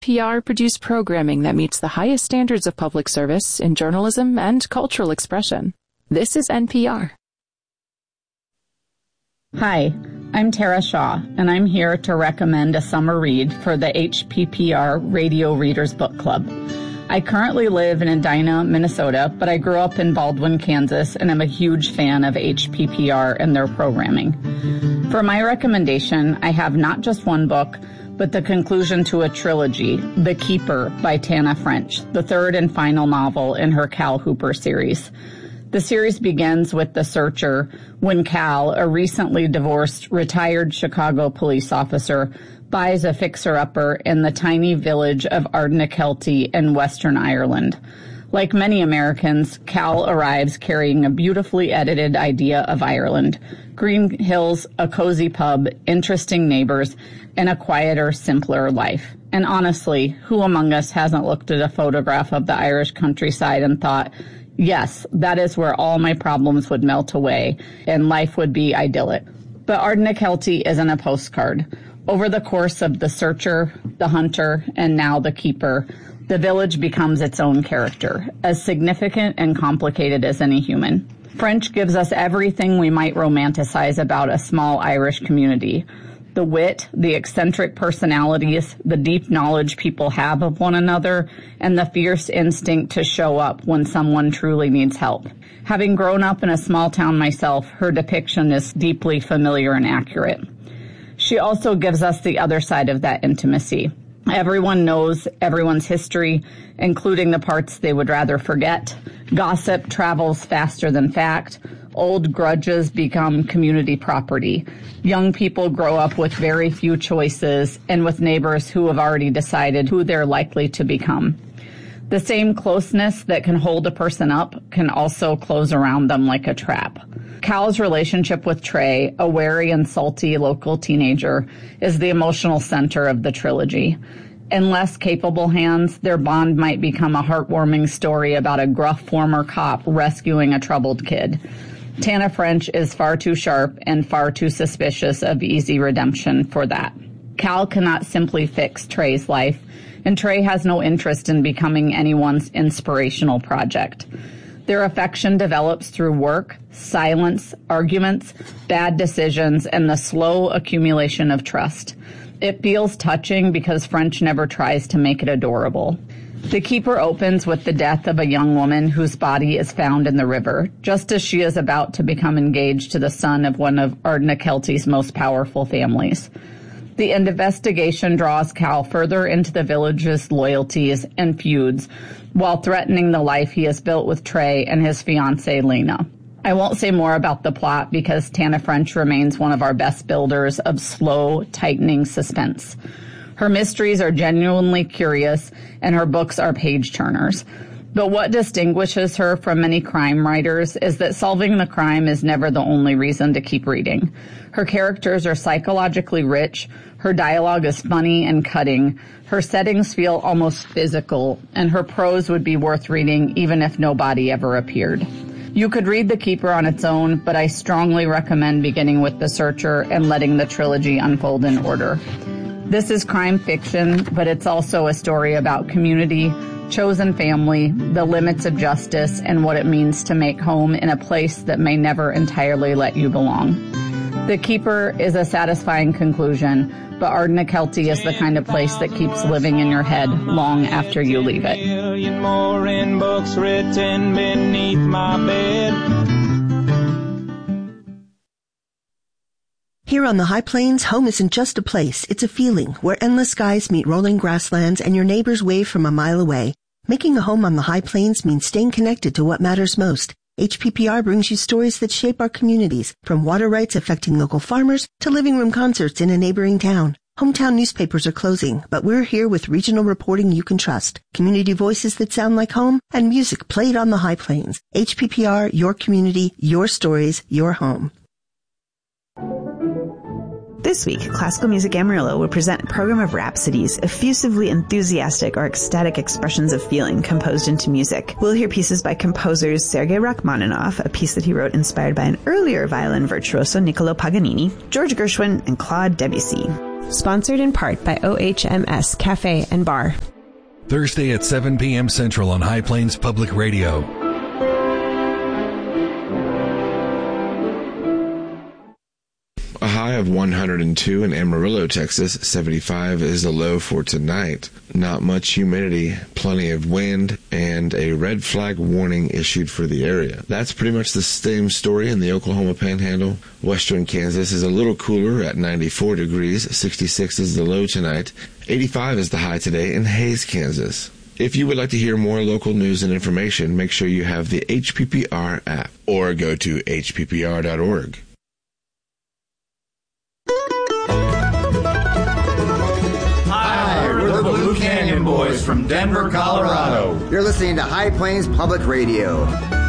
PR produce programming that meets the highest standards of public service in journalism and cultural expression. This is NPR. Hi, I'm Tara Shaw, and I'm here to recommend a summer read for the HPPR Radio Readers Book Club. I currently live in Edina, Minnesota, but I grew up in Baldwin, Kansas, and I'm a huge fan of HPPR and their programming. For my recommendation, I have not just one book, but the conclusion to a trilogy, The Keeper by Tana French, the third and final novel in her Cal Hooper series. The series begins with The Searcher, when Cal, a recently divorced, retired Chicago police officer, buys a fixer-upper in the tiny village of Ardnakelty in Western Ireland. Like many Americans, Cal arrives carrying a beautifully edited idea of Ireland. Green hills, a cozy pub, interesting neighbors, and a quieter, simpler life. And honestly, who among us hasn't looked at a photograph of the Irish countryside and thought, yes, that is where all my problems would melt away and life would be idyllic. But Ardnakelty isn't a postcard. Over the course of The Searcher, The Hunter, and now The Keeper, the village becomes its own character, as significant and complicated as any human. French gives us everything we might romanticize about a small Irish community. The wit, the eccentric personalities, the deep knowledge people have of one another, and the fierce instinct to show up when someone truly needs help. Having grown up in a small town myself, her depiction is deeply familiar and accurate. She also gives us the other side of that intimacy. Everyone knows everyone's history, including the parts they would rather forget. Gossip travels faster than fact. Old grudges become community property. Young people grow up with very few choices and with neighbors who have already decided who they're likely to become. The same closeness that can hold a person up can also close around them like a trap. Cal's relationship with Trey, a wary and salty local teenager, is the emotional center of the trilogy. In less capable hands, their bond might become a heartwarming story about a gruff former cop rescuing a troubled kid. Tana French is far too sharp and far too suspicious of easy redemption for that. Cal cannot simply fix Trey's life, and Trey has no interest in becoming anyone's inspirational project. Their affection develops through work, silence, arguments, bad decisions, and the slow accumulation of trust. It feels touching because French never tries to make it adorable. The Keeper opens with the death of a young woman whose body is found in the river, just as she is about to become engaged to the son of one of Ardnakelty's most powerful families. The investigation draws Cal further into the village's loyalties and feuds, while threatening the life he has built with Trey and his fiancée, Lena. I won't say more about the plot because Tana French remains one of our best builders of slow, tightening suspense. Her mysteries are genuinely curious, and her books are page-turners. But what distinguishes her from many crime writers is that solving the crime is never the only reason to keep reading. Her characters are psychologically rich, her dialogue is funny and cutting, her settings feel almost physical, and her prose would be worth reading even if no body ever appeared. You could read The Keeper on its own, but I strongly recommend beginning with The Searcher and letting the trilogy unfold in order. This is crime fiction, but it's also a story about community, chosen family, the limits of justice, and what it means to make home in a place that may never entirely let you belong. The Keeper is a satisfying conclusion, but Ardnakelty is the kind of place that keeps living in your head long after you leave it. More in books written beneath my bed. Here on the High Plains, home isn't just a place, it's a feeling where endless skies meet rolling grasslands and your neighbors wave from a mile away. Making a home on the High Plains means staying connected to what matters most. HPPR brings you stories that shape our communities, from water rights affecting local farmers to living room concerts in a neighboring town. Hometown newspapers are closing, but we're here with regional reporting you can trust, community voices that sound like home, and music played on the High Plains. HPPR, your community, your stories, your home. This week, Classical Music Amarillo will present a program of rhapsodies, effusively enthusiastic or ecstatic expressions of feeling composed into music. We'll hear pieces by composers Sergei Rachmaninoff, a piece that he wrote inspired by an earlier violin virtuoso, Niccolò Paganini, George Gershwin, and Claude Debussy. Sponsored in part by OHMS Cafe and Bar. Thursday at 7 p.m. Central on High Plains Public Radio. A high of 102 in Amarillo, Texas. 75 is the low for tonight. Not much humidity, plenty of wind, and a red flag warning issued for the area. That's pretty much the same story in the Oklahoma Panhandle. Western Kansas is a little cooler at 94 degrees. 66 is the low tonight. 85 is the high today in Hays, Kansas. If you would like to hear more local news and information, make sure you have the HPPR app or go to hppr.org. We're the Blue Canyon Boys from Denver, Colorado. You're listening to High Plains Public Radio.